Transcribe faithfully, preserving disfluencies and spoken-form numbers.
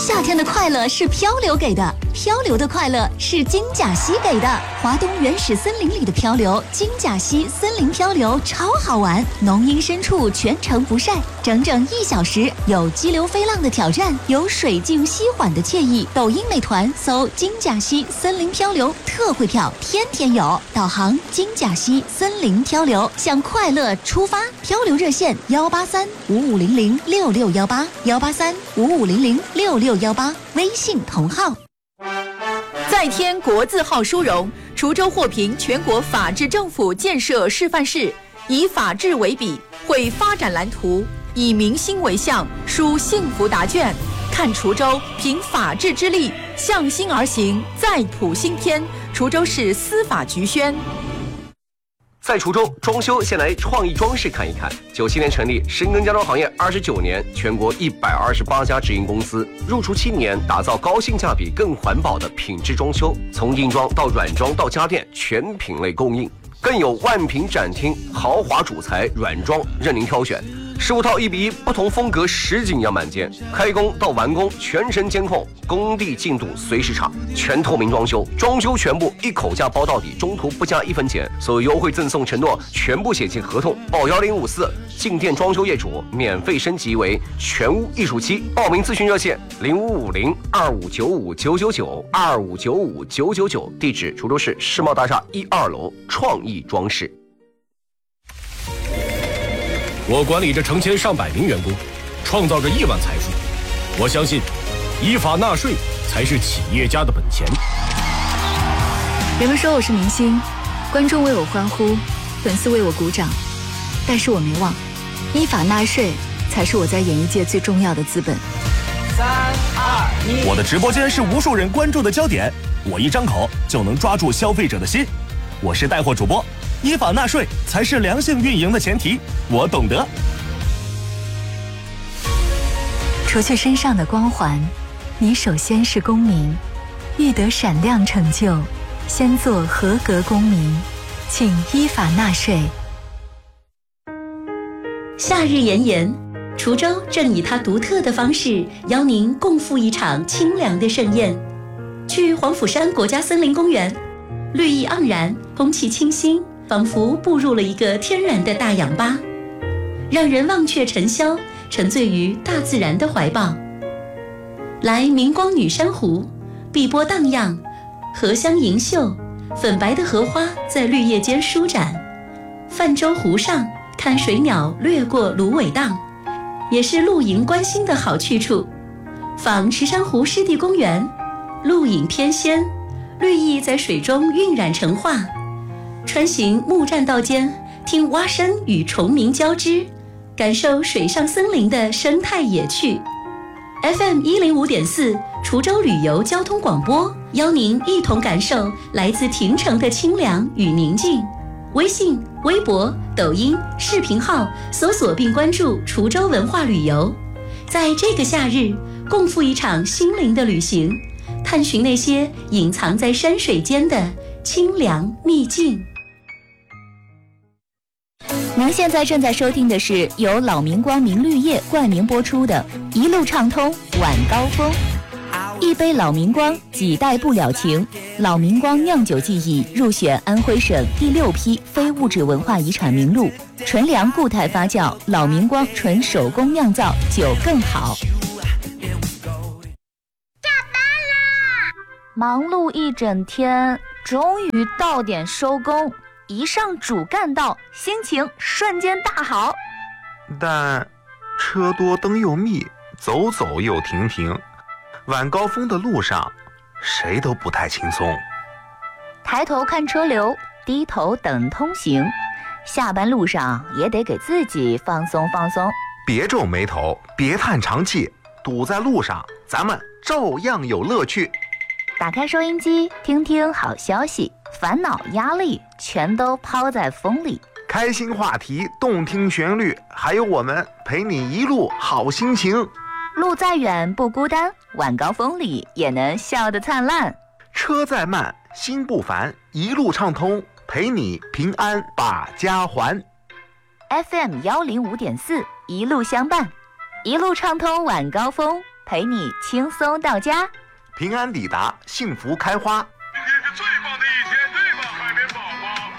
夏天的快乐是漂流给的，漂流的快乐是金甲溪给的。华东原始森林里的漂流，金甲溪森林漂流超好玩，浓荫深处全程不晒，整整一小时，有激流飞浪的挑战，有水静溪缓的惬意。抖音美团搜金甲溪森林漂流，特惠票天天有。导航金甲溪森林漂流，向快乐出发。漂流热线幺八三五五零零六六幺八幺八三五五零零六六幺八，微信同号。 再添国字号殊荣，滁州获评全国法治政府建设示范市，以法治为笔，绘发展蓝图，以民心为向，书幸福答卷。看滁州凭法治之力，向心而行，再谱新篇。滁州市司法局宣。 在滁州装修，先来创意装饰看一看。九七年成立，深耕家装行业二十九年，全国一百二十八家直营公司，入驻七年，打造高性价比、更环保的品质装修，从硬装到软装到家电，全品类供应，更有万品展厅，豪华主材软装任您挑选。十五套一比一，不同风格实景样板间，开工到完工全程监控，工地进度随时查，全透明装修，装修全部一口价包到底，中途不加一分钱，所有优惠赠送承诺全部写进合同，报幺零五四，进店装修业主免费升级为全屋艺术期，报名咨询热线零五五零二五九五九九九二五九五九九九，地址滁州市世贸大厦一二楼创意装饰。 我管理着成千上百名员工，创造着亿万财富。我相信，依法纳税才是企业家的本钱。 人们说我是明星，观众为我欢呼，粉丝为我鼓掌，但是我没忘，依法纳税才是我在演艺界最重要的资本。 三二一， 我的直播间是无数人关注的焦点，我一张口就能抓住消费者的心。我是带货主播，依法纳税才是良性运营的前提，我懂得。 除去身上的光环，你首先是公民，欲得闪亮成就，先做合格公民，请依法纳税。 夏日炎炎，滁州正以它独特的方式邀您共赴一场清凉的盛宴。去黄甫山国家森林公园，绿意盎然，空气清新，仿佛步入了一个天然的大氧吧，让人忘却尘嚣，沉醉于大自然的怀抱。来明光女珊瑚，碧波荡漾，荷香盈袖，粉白的荷花在绿叶间舒展。泛舟湖上，看水鸟掠过芦苇荡，也是露营观星的好去处。访池珊瑚湿地公园，露影翩跹，绿意在水中晕染成画。穿行木栈道间，听蛙声与虫鸣交织，感受水上森林的生态野趣。 F M 一零五点四滁州旅游交通广播，邀您一同感受来自亭城的清凉与宁静。微信、微博、抖音、视频号搜索并关注滁州文化旅游，在这个夏日共赴一场心灵的旅行，探寻那些隐藏在山水间的清凉秘境。 您现在正在收听的是由老明光明绿业冠名播出的《一路畅通晚高峰》。一杯老明光，几代不了情。老明光酿酒技艺入选安徽省第六批非物质文化遗产名录。纯粮固态发酵，老明光纯手工酿造，酒更好。 下班啦！ 忙碌一整天，终于到点收工。一上主干道，心情瞬间大好。 但车多灯又密，走走又停停，晚高峰的路上谁都不太轻松。 抬头看车流，低头等通行，下班路上也得给自己放松放松。 别皱眉头，别叹长气，堵在路上咱们照样有乐趣。 打开收音机，听听好消息，烦恼压力全都抛在风里。 开心话题，动听旋律，还有我们陪你一路好心情。 路再远不孤单，晚高峰里也能笑得灿烂。 车再慢心不烦，一路畅通，陪你平安把家还。 F M 一零五点四，一路相伴，一路畅通晚高峰， 陪你轻松到家， 平安抵达，幸福开花。